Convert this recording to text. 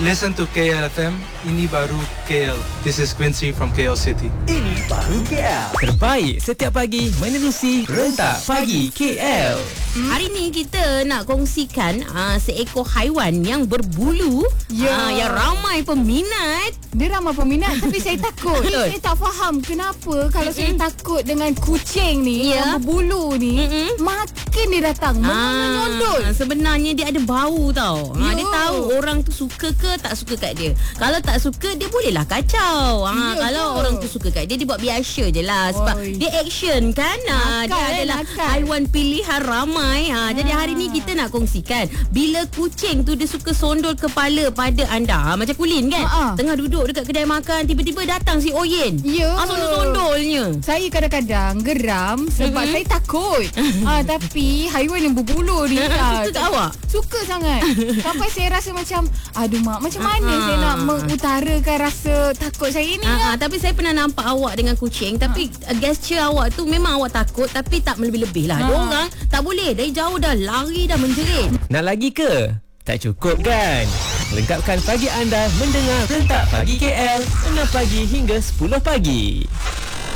Listen to KLFM. Ini baru KL. This is Quincy from KL City. Ini baru KL. Terbaik setiap pagi menerusi Rentak Pagi KL. Hari ni kita nak kongsikan seekor haiwan yang berbulu, yang ramai peminat. Dia ramai peminat tapi saya takut. Betul. Saya tak faham kenapa kalau saya takut dengan kucing ni yang berbulu ni, makin dia datang menyondol. Sebenarnya dia ada bau tau. Ya. Dia tahu orang tu suka ke tak suka kat dia. Kalau tak suka, dia bolehlah kacau. Kalau orang tu suka kat dia, dia buat biasa je lah. Sebab dia action kan. Dia adalah haiwan pilihan ramai. Jadi hari ni kita nak kongsikan, bila kucing tu dia suka sondol kepala pada anda. Macam Kulin kan, tengah duduk dekat kedai makan, tiba-tiba datang si Oyen. Sondol-sondolnya. Saya kadang-kadang geram sebab saya takut. Tapi haiwan yang berbulu ni suka kat awak? Suka sangat. Sampai saya rasa macam, aduh mak, macam mana saya nak mengutarakan rasa takut saya ni. Tapi saya pernah nampak awak dengan kucing, tapi gesture awak tu memang awak takut, tapi tak melebih-lebih lah. Diorang tak boleh, dari jauh dah lari, dah menjerit. Nak lagi ke? Tak cukup kan? Lengkapkan pagi anda mendengar Rentak Pagi KL 6 pagi hingga 10 pagi.